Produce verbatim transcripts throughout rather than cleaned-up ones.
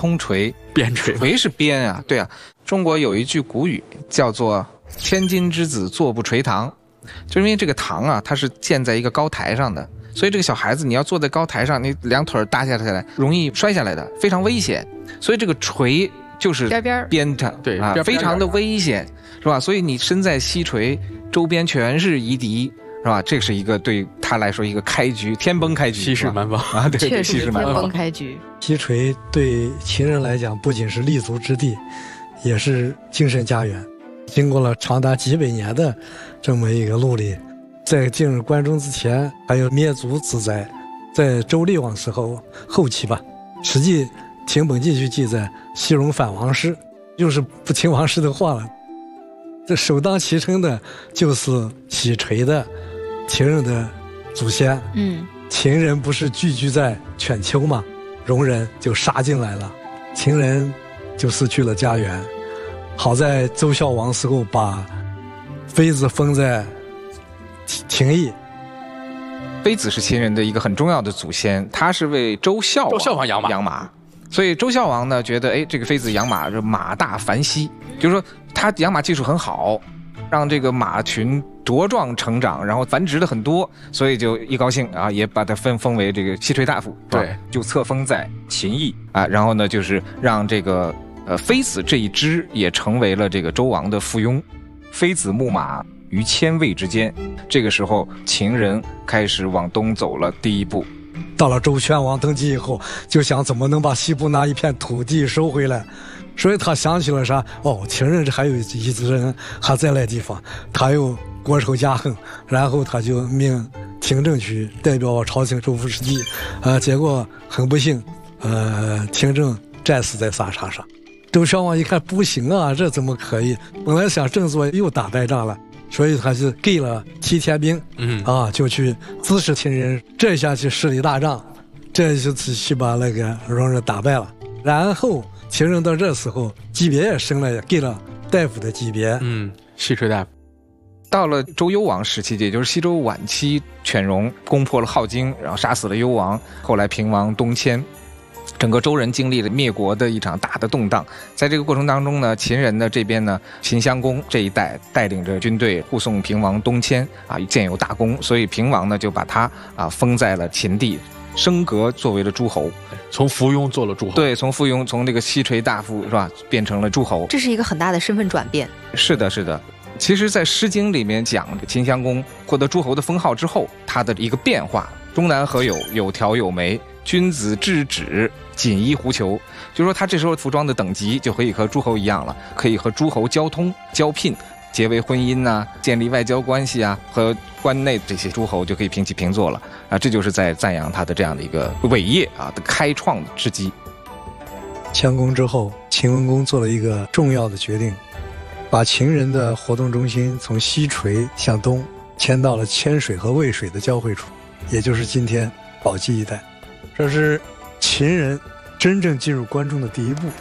通锤， 鞭锤， 锤是鞭啊，对啊。中国有一句古语叫做“千金之子坐不垂堂”，就因为这个堂啊，它是建在一个高台上的，所以这个小孩子你要坐在高台上，你两腿搭下来，容易摔下来的，非常危险。所以这个锤就是鞭它， 对啊，非常的危险，是吧？所以你身在西陲，周边全是夷狄。是吧？这是一个对他来说一个开局，天崩开局， 西式蛮王啊，对， 确实是天崩开局。 西陲对秦人来讲，不仅是立足之地，也是精神家园。经过了长达几百年的这么一个努力，在进入关中之前，还有灭族之灾。在周厉王时候后期吧，《史记·秦本纪》去记载，西戎反王师，又是不听王师的话了。这首当其冲的就是西陲的秦人的祖先。 嗯， 秦人不是聚居在犬丘吗？戎人就杀进来了，秦人就失去了家园。好在周孝王时候把妃子封在秦邑。 妃子是秦人的一个很重要的祖先，他是为周孝王周孝王养马， 养马。所以周孝王呢觉得，哎，这个妃子养马，马大繁息，就是说他养马技术很好，让这个马群茁壮成长，然后繁殖的很多，所以就一高兴啊，也把他分封为这个西陲大夫， 对， 就册封在秦邑啊。然后呢，就是让这个呃妃子这一支也成为了这个周王的附庸。妃子牧马于千魏之间，这个时候秦人开始往东走了第一步。 到了周宣王登基以后，就想怎么能把西部那一片土地收回来，所以他想起了啥？哦，秦人这还有一支人还在那地方，他又国仇家恨，然后他就命廷正去代表朝廷收复失地，呃，结果很不幸，呃，廷正战死在沙场上。周宣王一看不行啊，这怎么可以？本来想振作，又打败仗了。所以他就给了七天兵， 嗯啊，就去支持秦人，这下去势力大涨，这就去把那个戎人打败了。然后秦人到这时候级别也升了，也给了大夫的级别， 嗯，西陲大夫。 到了周幽王时期，也就是西周晚期，犬戎攻破了镐京，然后杀死了幽王，后来平王东迁。整个周人经历了灭国的一场大的动荡，在这个过程当中呢，秦人的这边呢，秦襄公这一代带领着军队护送平王东迁啊，建有大功，所以平王呢就把他啊封在了秦地，升格作为了诸侯， 从附庸做了诸侯。 对，从附庸，从这个西陲大夫是吧，变成了诸侯， 这是一个很大的身份转变。 是的，是的。其实，在《诗经》里面讲秦襄公获得诸侯的封号之后，他的一个变化：中南何有，有条有眉，君子质止，锦衣狐裘。就是说，他这时候服装的等级就可以和诸侯一样了，可以和诸侯交通、交聘、结为婚姻啊，建立外交关系啊，和关内这些诸侯就可以平起平坐了啊。这就是在赞扬他的这样的一个伟业啊的开创之机。 迁宫之后，秦文公做了一个重要的决定，把秦人的活动中心从西陲向东迁到了千水和渭水的交汇处，也就是今天宝鸡一带。这是秦人真正进入关中的第一步。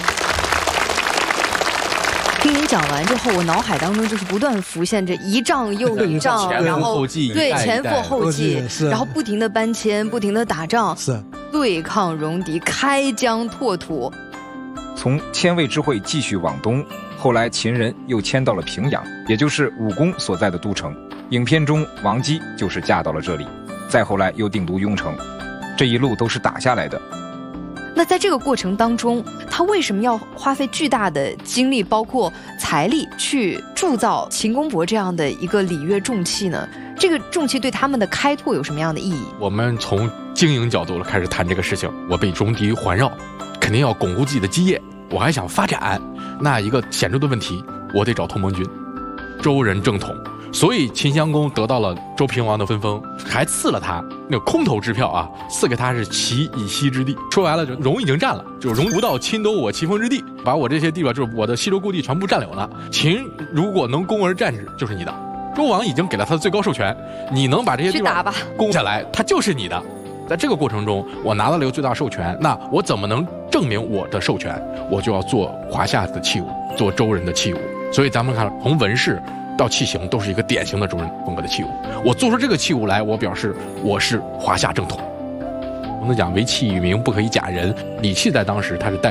听您讲完之后，我脑海当中就是不断浮现着一仗又一仗，然后对前赴后继，然后不停的搬迁，不停的打仗， 是对抗戎狄，开疆拓土。 从千魏之会继续往东，后来秦人又迁到了平阳，也就是武公所在的都城。影片中王姬就是嫁到了这里，再后来又定都雍城，这一路都是打下来的。 那在这个过程当中，他为什么要花费巨大的精力，包括财力，去铸造秦公伯这样的一个礼乐重器呢？这个重器对他们的开拓有什么样的意义？ 我们从经营角度开始谈这个事情。我被戎狄环绕，肯定要巩固自己的基业，我还想发展。那一个显著的问题，我得找同盟军，周人正统。所以秦襄公得到了周平王的分封，还赐了他那个空头支票啊，赐给他是齐以西之地。说白了，就戎已经占了，就是戎不到侵夺我齐封之地，把我这些地方，就是我的西周故地全部占领了。秦如果能攻而占之，就是你的。周王已经给了他的最高授权，你能把这些地方攻下来，他就是你的。在这个过程中，我拿到了一个最大授权，那我怎么能证明我的授权？我就要做华夏的器物，做周人的器物。所以咱们看，从纹饰到器型都是一个典型的周人风格的器物。我做出这个器物来，我表示我是华夏正统。我们讲为器以名，不可以假人。礼器在当时它是代